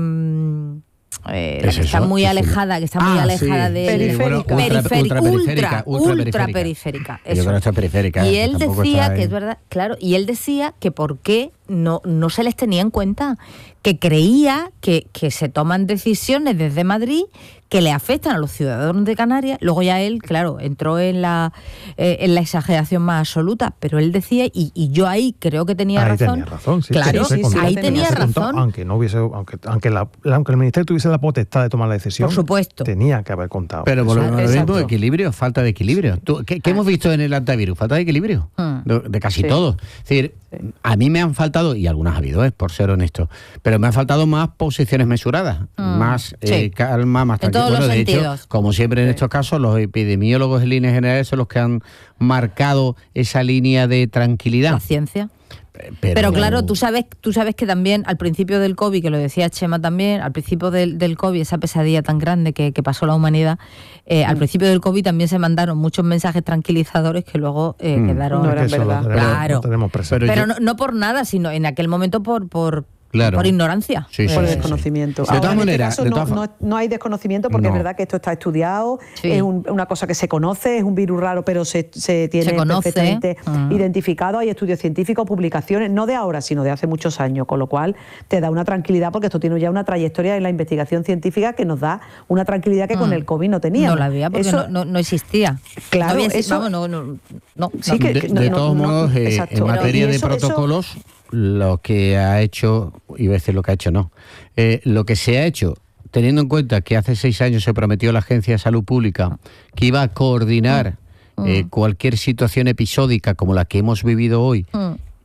eh, la ¿Es que está eso? muy ¿Es alejada, que está muy Ah, alejada sí, de sí, Periférica. bueno, ultra, Periférica, ultra periférica, ultra, ultra ultra periférica. periférica, Yo eso. creo que está periférica. Y que él tampoco decía, está que ahí. es verdad, claro, y él decía que por qué no, no se les tenía en cuenta, que creía que, que se toman decisiones desde Madrid que le afectan a los ciudadanos de Canarias. Luego ya él, claro, entró en la eh, en la exageración más absoluta, pero él decía, y, y yo ahí creo que tenía ahí razón. tenía razón, sí. Claro, se sí, contó, ahí se tenía contó, razón. Aunque no hubiese, aunque, aunque, la, aunque el ministerio tuviese la potestad de tomar la decisión, Por supuesto. tenía que haber contado. Pero volvemos a lo Exacto. mismo, equilibrio, falta de equilibrio. Tú, ¿qué, qué hemos visto en el antivirus? Falta de equilibrio. Hmm. De, de casi Sí. todo. Es decir, a mí me han faltado, y algunas ha habido, eh, por ser honesto, pero me han faltado más posiciones mesuradas, Hmm. más Sí. eh, calma, más En tranquilo. todos Bueno, los de hecho, sentidos. como siempre en estos casos, los epidemiólogos en líneas generales son los que han marcado esa línea de tranquilidad. La ciencia. Pero, Pero claro, tú sabes, tú sabes que también al principio del COVID, que lo decía Chema también, al principio del, del COVID, esa pesadilla tan grande que, que pasó la humanidad, eh, al principio del COVID también se mandaron muchos mensajes tranquilizadores que luego eh, Mm. quedaron... No eran Eso lo verdad. tenemos- Claro. lo tenemos presente. Pero Pero yo- no, no por nada, sino en aquel momento por por, Claro. por ignorancia. Sí, sí, Por sí, sí. desconocimiento. De Ahora, todas en este maneras, caso de no, todas fa- no- no hay desconocimiento porque No. es verdad que esto está estudiado, Sí. es un- una cosa que se conoce, es un virus raro, pero se, se tiene Se conoce. perfectamente Mm. identificado. Hay estudios científicos, publicaciones, no de ahora, sino de hace muchos años, con lo cual te da una tranquilidad porque esto tiene ya una trayectoria en la investigación científica que nos da una tranquilidad que con Mm. el COVID no teníamos. No la había porque Eso- no, no, no existía. Claro, no había, eso- vamos, no, no, no, Sí, no. que- de, que no- de no- todos no- modos, eh, exacto. en materia Y de eso- eso- protocolos, lo que ha hecho, iba a decir lo que ha hecho, no, eh, lo que se ha hecho, teniendo en cuenta que hace seis años se prometió a la Agencia de Salud Pública que iba a coordinar Mm. eh, cualquier situación episódica como la que hemos vivido hoy, Mm.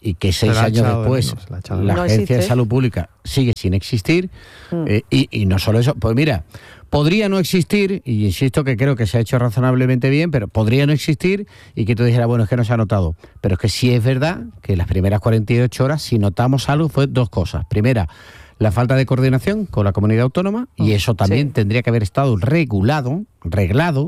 y que seis años después de la, la Agencia de Salud Pública sigue sin existir. Mm. Eh, y, y no solo eso, pues mira, podría no existir, y insisto que creo que se ha hecho razonablemente bien, pero podría no existir y que tú dijeras, bueno, es que no se ha notado. Pero es que sí es verdad que las primeras cuarenta y ocho horas, si notamos algo, fue dos cosas. Primera, la falta de coordinación con la comunidad autónoma, y eso también sí. tendría que haber estado regulado, reglado.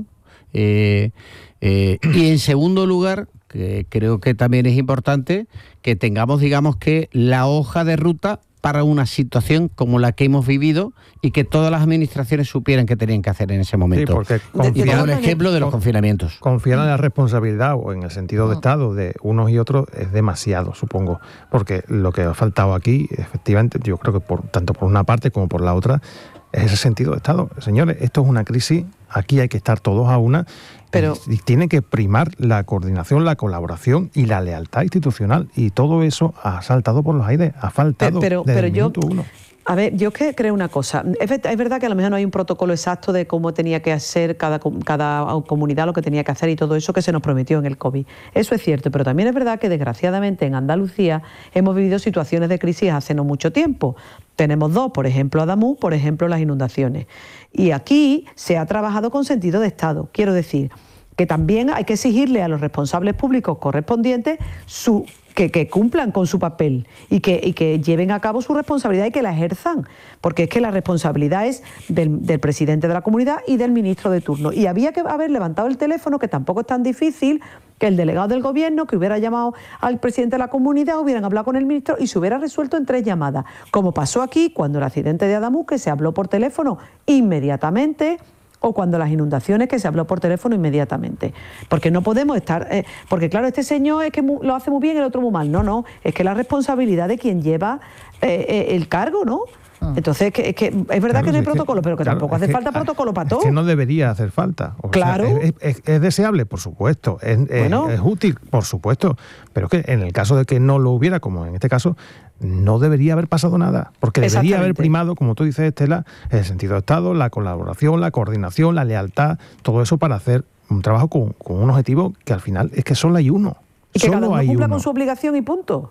Eh, eh, y en segundo lugar, que creo que también es importante que tengamos, digamos, que la hoja de ruta para una situación como la que hemos vivido y que todas las administraciones supieran qué tenían que hacer en ese momento. Sí, porque confiar, y como el ejemplo de los con, confinamientos. Confiar en la responsabilidad o en el sentido de Estado de unos y otros es demasiado, supongo, porque lo que ha faltado aquí, efectivamente, yo creo que por tanto por una parte como por la otra, es ese sentido de Estado. Señores, esto es una crisis, aquí hay que estar todos a una, pero y, y tiene que primar la coordinación, la colaboración y la lealtad institucional, y todo eso ha saltado por los aires, ha faltado pero, desde pero el yo, minuto uno. A ver, yo es que creo una cosa, es, es verdad que a lo mejor no hay un protocolo exacto de cómo tenía que hacer cada, cada comunidad lo que tenía que hacer y todo eso que se nos prometió en el COVID. Eso es cierto, pero también es verdad que desgraciadamente en Andalucía hemos vivido situaciones de crisis hace no mucho tiempo. Tenemos dos, por ejemplo Adamuz, por ejemplo las inundaciones. Y aquí se ha trabajado con sentido de Estado. Quiero decir que también hay que exigirle a los responsables públicos correspondientes su... Que, que cumplan con su papel y que, y que lleven a cabo su responsabilidad y que la ejerzan, porque es que la responsabilidad es del, del presidente de la comunidad y del ministro de turno. Y había que haber levantado el teléfono, que tampoco es tan difícil, que el delegado del gobierno, que hubiera llamado al presidente de la comunidad, hubieran hablado con el ministro y se hubiera resuelto en tres llamadas, como pasó aquí cuando el accidente de Adamuz, que se habló por teléfono inmediatamente, o cuando las inundaciones, que se habló por teléfono inmediatamente. Porque no podemos estar... Eh, porque claro, este señor es que mu, lo hace muy bien, el otro muy mal. No, no, es que la responsabilidad de quien lleva eh, eh, el cargo, ¿no? Entonces, que, que, es verdad claro, que no hay protocolo, que, pero que claro, tampoco hace que, falta protocolo para todo. Es que no debería hacer falta. O claro. Sea, es, es, es deseable, por supuesto. Es, bueno. es, es útil, por supuesto. Pero que en el caso de que no lo hubiera, como en este caso, no debería haber pasado nada. Porque debería haber primado, como tú dices, Estela, el sentido de Estado, la colaboración, la coordinación, la lealtad, todo eso para hacer un trabajo con, con un objetivo que al final es que solo hay uno. Y que solo cada uno hay cumpla uno. con su obligación y punto.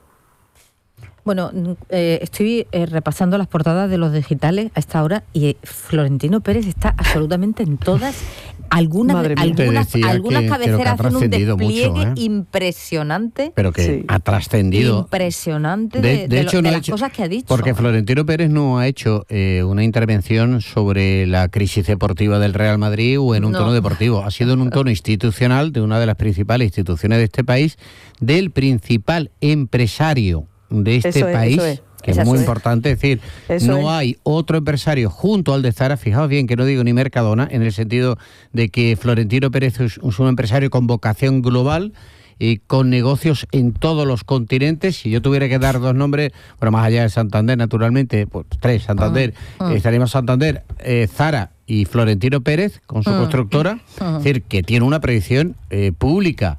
Bueno, eh, estoy eh, repasando las portadas de los digitales a esta hora y eh, Florentino Pérez está absolutamente en todas. Algunas, algunas, algunas que, cabeceras hacen un despliegue mucho, ¿eh? impresionante. Pero que sí. ha trascendido. Impresionante de, de, de, de, hecho, de no las hecho, cosas que ha dicho. Porque Florentino Pérez no ha hecho eh, una intervención sobre la crisis deportiva del Real Madrid o en un no. tono deportivo. Ha sido en un tono institucional de una de las principales instituciones de este país, del principal empresario de este eso es, país, eso es. que es, es muy es. importante decir, eso no es. hay otro empresario junto al de Zara, fijaos bien que no digo ni Mercadona, en el sentido de que Florentino Pérez es un empresario con vocación global y con negocios en todos los continentes. Si yo tuviera que dar dos nombres, bueno, más allá de Santander, naturalmente, pues tres, Santander, uh, uh. estaríamos Santander, eh, Zara y Florentino Pérez, con su uh, constructora, uh. es decir, que tiene una predicción eh, pública.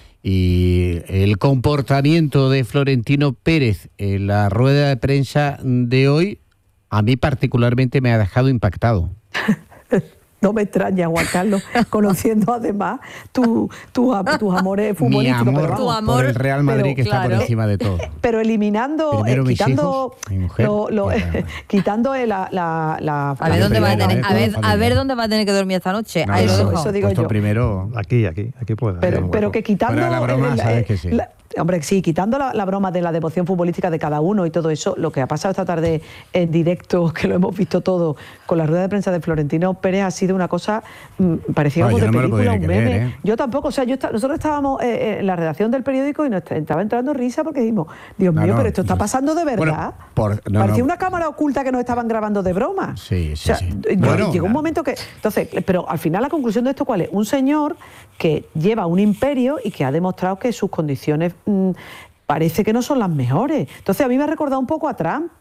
Y el comportamiento de Florentino Pérez en la rueda de prensa de hoy, a mí particularmente me ha dejado impactado. No me extraña, Juan Carlos, conociendo además tu, tu, tus amores futbolísticos. Mi amor, pero tu amor por el Real Madrid, pero, que está claro. por encima de todo. Pero eliminando, eh, quitando, hijos, mi mujer, lo, lo, eh, quitando la, la, la... A ver, dónde va a, tener, a, ver, a ver dónde va a tener que dormir esta noche. No, Ahí no, lo no, dejo. Eso digo yo. Primero, aquí, aquí, aquí puede. Pero, pero que quitando... Pero la broma, el, sabes que sí. La, Hombre, sí, quitando la, la broma de la devoción futbolística de cada uno y todo eso, lo que ha pasado esta tarde en directo, que lo hemos visto todo, con la rueda de prensa de Florentino Pérez, ha sido una cosa, mmm, parecía como no, de no película, un meme. Creer, ¿eh? Yo tampoco, o sea, yo está, nosotros estábamos eh, en la redacción del periódico y nos estaba entrando risa porque dijimos, Dios mío, no, no, pero esto está pasando de verdad. Bueno, por, no, Parecía no. una cámara oculta que nos estaban grabando de broma. Sí, sí, o sea, sí. Bueno, llegó un momento que... Entonces, pero al final la conclusión de esto, ¿cuál es? Un señor que lleva un imperio y que ha demostrado que sus condiciones... Mmm, parece que no son las mejores. Entonces a mí me ha recordado un poco a Trump.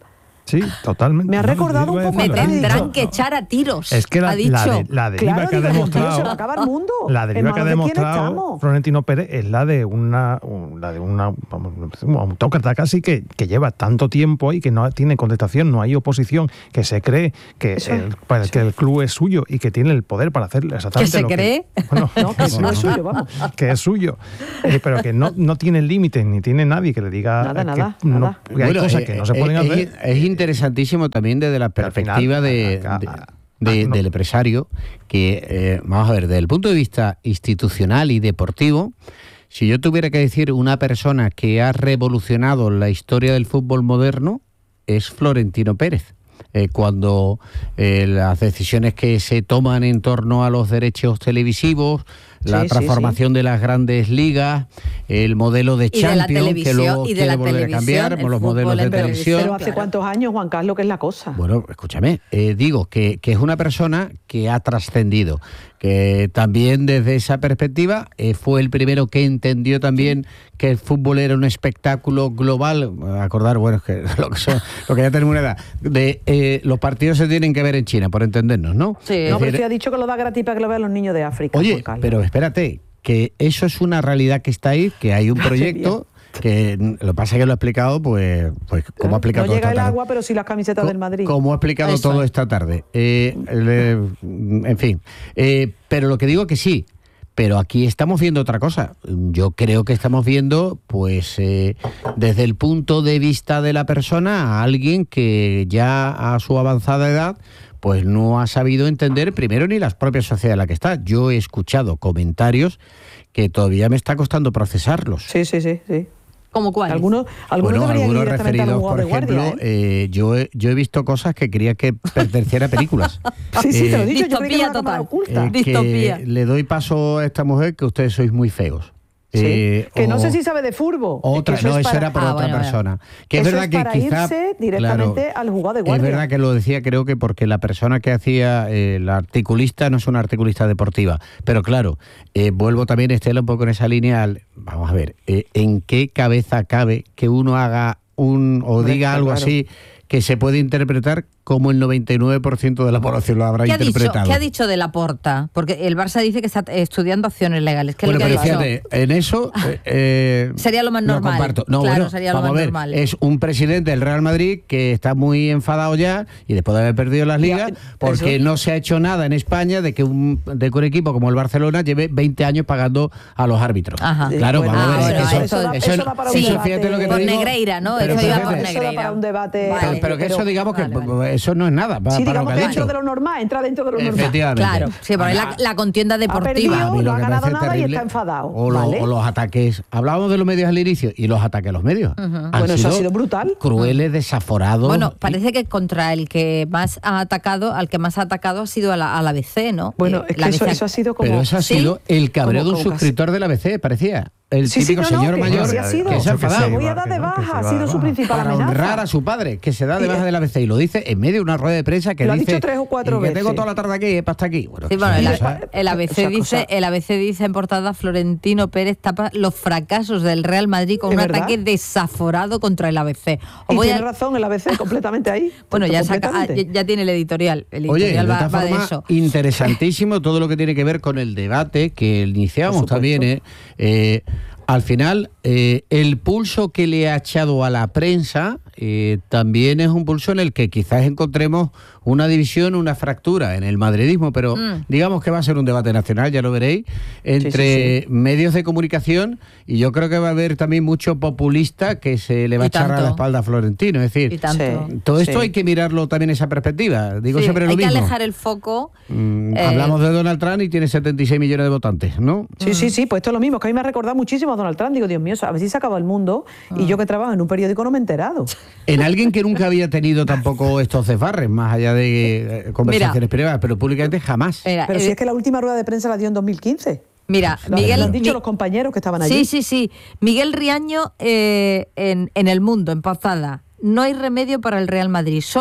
Sí, totalmente. Me ha recordado un poco. Me tendrán que echar a tiros. Es que la, ha dicho. la, de, la deriva claro, que ha digo, demostrado. se va a acabar el mundo. La deriva que ha demostrado Florentino Pérez es la de una, la de una vamos, un autócrata casi que, que lleva tanto tiempo ahí que no tiene contestación, no hay oposición, que se cree que, Eso, el, pues, que el club es suyo y que tiene el poder para hacer exactamente ¿Que se lo cree? que, bueno, no, que no es suyo, vamos. Que es suyo, eh, pero que no, no tiene límites ni tiene nadie que le diga nada, que, nada, no, nada. que hay Bueno, cosas eh, que no se eh, pueden es, hacer. Es interesantísimo también desde la perspectiva final, de, acá, de, ah, de, no. del empresario, que, eh, vamos a ver, desde el punto de vista institucional y deportivo, si yo tuviera que decir una persona que ha revolucionado la historia del fútbol moderno, es Florentino Pérez. Eh, cuando eh, las decisiones que se toman en torno a los derechos televisivos, la sí, transformación sí, sí. de las grandes ligas, el modelo de Champions, que luego y de quiere la volver a cambiar, los modelos de televisión. Pero hace cuántos años, Juan Carlos, que es la cosa. Bueno, escúchame, eh, digo que, que es una persona que ha trascendido, que también desde esa perspectiva eh, fue el primero que entendió también que el fútbol era un espectáculo global. Acordar, bueno, es que lo que, son, lo que ya tenemos una edad, de eh, los partidos se tienen que ver en China, por entendernos, ¿no? Sí. Es No, pero decir, usted ha dicho que lo da gratis para que lo vean los niños de África. oye, Juan Carlos. pero espérate, que eso es una realidad que está ahí, que hay un proyecto que lo que pasa es que lo ha explicado, pues, pues como ha explicado no todo llega esta el tarde. agua, pero sí las camisetas Co- del Madrid. Como ha explicado Eso todo es. esta tarde. Eh, le- en fin, eh, pero lo que digo que sí, pero aquí estamos viendo otra cosa. Yo creo que estamos viendo, pues, eh, desde el punto de vista de la persona, a alguien que ya a su avanzada edad, pues no ha sabido entender primero ni la propia sociedad en la que está. Yo he escuchado comentarios que todavía me está costando procesarlos. Sí, sí, sí, sí. ¿Cómo cuál? Algunos, algunos Bueno, deberían ir algunos directamente a los referidos, jugados por de guardia. ejemplo, ¿eh? eh, yo, he, yo he visto cosas que creía que pertenecían a películas. Sí, sí, te lo he Eh, dicho, yo creí que era Distopía una cámara total. oculta. eh, Distopía. que le doy paso a esta mujer que ustedes sois muy feos. Sí, Eh, que no o- sé si sabe de furbo. Otra, que eso no, es eso para- era por Ah, otra bueno, persona. Que es eso verdad es que para quizá, irse directamente claro, al jugado de es guardia. verdad que lo decía, creo que porque la persona que hacía eh, la articulista no es una articulista deportiva. Pero claro, eh, vuelvo también, Estela, un poco en esa línea. Al, vamos a ver, eh, ¿en qué cabeza cabe que uno haga un o Hombre, diga está algo claro. así que se puede interpretar como el noventa y nueve por ciento de la población lo habrá ¿Qué ha, dicho, interpretado? ¿Qué ha dicho de Laporta? Porque el Barça dice que está estudiando acciones legales. ¿Qué es Bueno, lo que pero ha dicho? fíjate, en eso eh, eh, Sería lo más normal. comparto. No, Claro, bueno, sería lo vamos más a ver, normal. es un presidente del Real Madrid que está muy enfadado ya y después de haber perdido las ligas Ya, porque eso. no se ha hecho nada en España de que un de que un equipo como el Barcelona lleve veinte años pagando a los árbitros. Ajá. Claro, Bueno, vamos a ver, ah, es que bueno, eso, eso da- eso- eso da para un eso, debate. fíjate lo que te Por digo. Negreira, ¿no? Pero Eso iba fíjate, por Eso da Negreira. para un debate. Vale. pero, pero que pero- eso digamos que vale, vale. eso no es nada para, Sí, para digamos lo que que ha dentro dicho. de lo normal, entra dentro de lo normal. Efectivamente. Claro, sí, porque la, la contienda Ha deportiva. perdido, A mí no ha que me ganado parece nada y terrible, está enfadado, O, lo- ¿vale? o los ataques. Hablábamos de los medios al inicio y los ataques a los medios. Han Bueno, eso ha sido brutal. Crueles, desaforados. Bueno, y- parece que contra el que más ha atacado, al que más ha atacado ha sido a la, a la A B C, ¿no? Bueno, Eh, es la que eso, A B C eso ha sido como... Pero eso ha ¿Sí? sido el cabreo Como- de un como casi- suscriptor de la A B C, parecía. El Sí, sí, típico no, no, señor que- mayor que sí ha sido. que se ha Que enfadado. se voy a iba, dar que de no, que se baja, ha iba sido de su baja. principal Para amenaza. honrar a su padre, que se da de baja de la A B C y lo dice en medio de una rueda de prensa que Lo ha dice dicho tres o cuatro "Y que veces". tengo toda la tarde aquí para estar aquí. Bueno, Sí, bueno, eso el, es Y cosa- después- el A B C esa dice, cosa- el A B C dice en portada, Florentino Pérez tapa los fracasos del Real Madrid con ¿Es un verdad? ataque desaforado contra el A B C. Os Y voy tiene a- razón, el A B C completamente ahí. Bueno, ya, saca- ah, Completamente. ya, ya tiene el editorial. El Oye, editorial de va, esta va de forma, eso. interesantísimo todo lo que tiene que ver con el debate que iniciamos Por supuesto. también. ¿eh? Eh, al final, eh, el pulso que le ha echado a la prensa eh, también es un pulso en el que quizás encontremos una división, una fractura en el madridismo, pero Mm. digamos que va a ser un debate nacional, ya lo veréis, entre Sí, sí, medios de comunicación, y yo creo que va a haber también mucho populista que se le va Y a echar a tanto. la espalda a Florentino. Es decir, Y tanto. Sí. todo esto Sí. hay que mirarlo también esa perspectiva. Digo Sí, siempre lo hay mismo. que alejar el foco. Mm, eh, hablamos de Donald Trump y tiene setenta y seis millones de votantes, ¿no? Sí, sí, sí, pues esto es lo mismo, que a mí me ha recordado muchísimo a Donald Trump. Digo, Dios mío, a ver si se acaba el mundo y yo que trabajo en un periódico no me he enterado. En alguien que nunca había tenido tampoco estos desbarres, más allá de eh, conversaciones privadas, pero públicamente jamás. Mira, Pero eh, si es que la última rueda de prensa la dio en dos mil quince. mira, Lo, Miguel, lo han dicho Mi- los compañeros que estaban allí. Sí, sí, sí. Miguel Riaño eh, en, en El Mundo, en portada. No hay remedio para el Real Madrid. Solo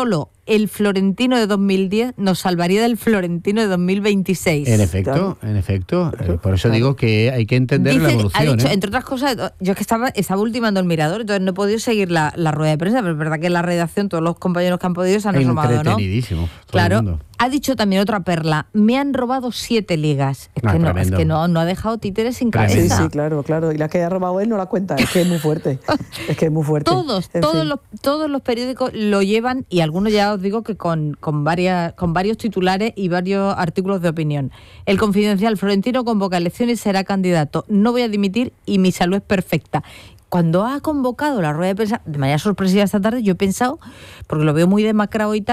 el Florentino de dos mil diez nos salvaría del Florentino de dos mil veintiséis. En efecto, claro. en efecto. Eh, por eso claro. digo que hay que entender Dice, la evolución. Ha dicho, ¿eh? entre otras cosas, yo es que estaba, estaba ultimando el Mirador, entonces no he podido seguir la, la rueda de prensa, pero es verdad que en la redacción todos los compañeros que han podido se han asomado, ¿no? Entretenidísimo. Claro. Ha dicho también otra perla, me han robado siete ligas. Es no, que, no, es que no, no ha dejado títeres sin cabeza. Sí, sí, claro, claro. Y las que ha robado él no la cuenta, es que es muy fuerte. Es que es muy fuerte. Todos, en todos fin. los, todos los periódicos lo llevan y algunos ya os digo que con, con, varias, con varios titulares y varios artículos de opinión. El Confidencial, Florentino convoca elecciones y será candidato. No voy a dimitir y mi salud es perfecta. Cuando ha convocado la rueda de prensa, de manera sorpresiva esta tarde, yo he pensado, porque lo veo muy demacrado y tal,